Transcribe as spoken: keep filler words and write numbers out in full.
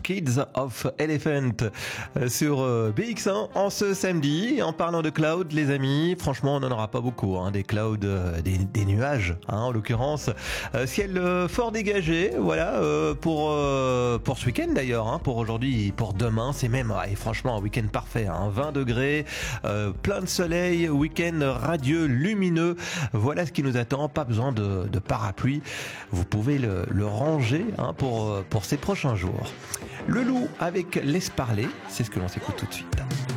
Kids of Elephant sur B X un en ce samedi. En parlant de cloud, les amis, franchement, on n'en aura pas beaucoup, hein, des clouds, des, des nuages, hein, en l'occurrence. Euh, ciel euh, fort dégagé, voilà, euh, pour euh, pour ce week-end d'ailleurs, hein, pour aujourd'hui, pour demain, c'est même, ouais, franchement, un week-end parfait, hein, vingt degrés, euh, plein de soleil, week-end radieux, lumineux. Voilà ce qui nous attend. Pas besoin de, de parapluie. Vous pouvez le, le ranger, hein, pour pour ces prochains jours. Le loup avec laisse parler, c'est ce que l'on s'écoute tout de suite.